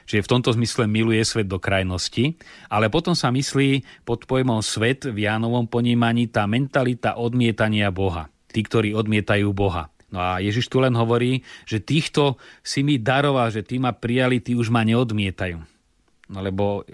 že v tomto zmysle miluje svet do krajnosti, ale potom sa myslí pod pojmom svet v Jánovom ponímaní tá mentalita odmietania Boha. Tí, ktorí odmietajú Boha. No a Ježiš tu len hovorí, že týchto si mi daroval, že tí ma prijali, tí už ma neodmietajú. No lebo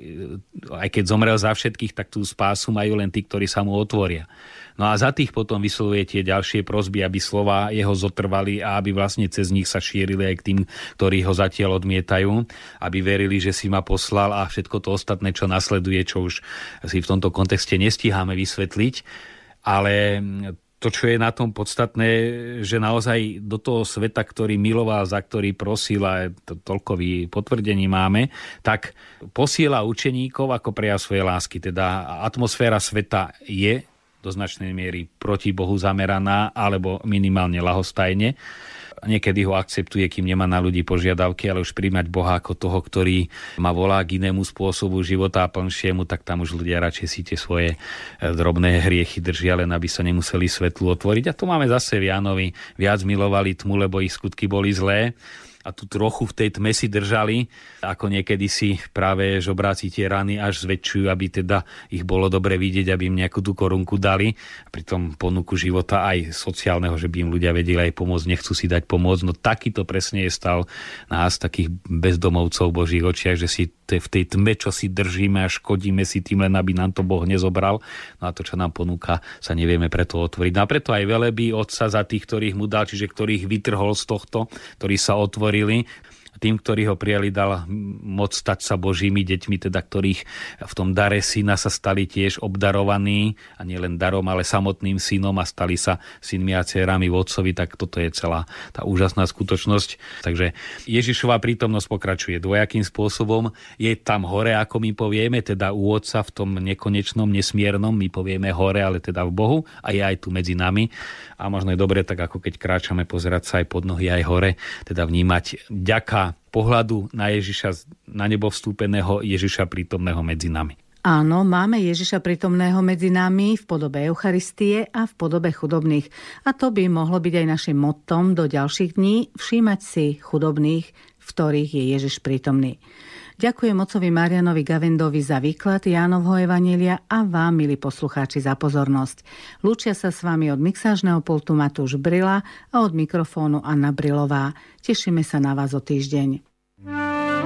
aj keď zomrel za všetkých, tak tú spásu majú len tí, ktorí sa mu otvoria. No a za tých potom vyslovuje tie ďalšie prosby, aby slova jeho zotrvali a aby vlastne cez nich sa šírili aj k tým, ktorí ho zatiaľ odmietajú, aby verili, že si ma poslal a všetko to ostatné, čo nasleduje, čo už si v tomto kontexte nestíhame vysvetliť. Ale to, čo je na tom podstatné, že naozaj do toho sveta, ktorý miloval, za ktorý prosil, a toľko potvrdení máme, tak posiela učeníkov ako prejav svojej lásky. Teda atmosféra sveta je do značnej miery proti Bohu zameraná, alebo minimálne ľahostajne. Niekedy ho akceptuje, kým nemá na ľudí požiadavky, ale už príjmať Boha ako toho, ktorý ma volá k inému spôsobu života a plnšiemu, tak tam už ľudia radšej si tie svoje drobné hriechy držia, len aby sa nemuseli svetlu otvoriť. A tu máme zase v Jánovi, viac milovali tmu, lebo ich skutky boli zlé. A tu trochu v tej tme si držali, ako niekedy si práve žobráci tie rany až zväčšujú, aby teda ich bolo dobre vidieť, aby im nejakú tú korunku dali. A pritom ponuku života aj sociálneho, že by im ľudia vedeli aj pomôcť, nechcú si dať pomôcť. No takýto presne je stav nás, takých bezdomovcov v Božích očiach, že si v tej tme, čo si držíme a škodíme si tým, len aby nám to Boh nezobral. No a to, čo nám ponúka, sa nevieme preto otvoriť. No a preto aj velebí Otca za tých, ktorých mu dal, čiže ktorých vytrhol z tohto, ktorí sa otvorili. Tým, ktorí ho prijali, dal moc stať sa Božími deťmi, teda ktorých v tom dare syna sa stali tiež obdarovaní, a nie len darom, ale samotným synom a stali sa synmi a dcérami v Otcovi, tak toto je celá tá úžasná skutočnosť. Takže Ježišova prítomnosť pokračuje dvojakým spôsobom. Je tam hore, ako my povieme, teda u Otca v tom nekonečnom, nesmiernom, my povieme hore, ale teda v Bohu, a je aj tu medzi nami. A možno je dobre, tak ako keď kráčame, pozerať sa aj pod nohy, aj hore, teda vnímať vďaka pohľadu na Ježiša, na nebo vstúpeného Ježiša prítomného medzi nami. Áno, máme Ježiša prítomného medzi nami v podobe Eucharistie a v podobe chudobných. A to by mohlo byť aj našim mottom do ďalších dní, všímať si chudobných, v ktorých je Ježiš prítomný. Ďakujem otcovi Marianovi Gavendovi za výklad Jánovho evanjelia a vám, milí poslucháči, za pozornosť. Lúčia sa s vami od mixážneho pultu Matúš Brila a od mikrofónu Anna Brilová. Tešíme sa na vás o týždeň.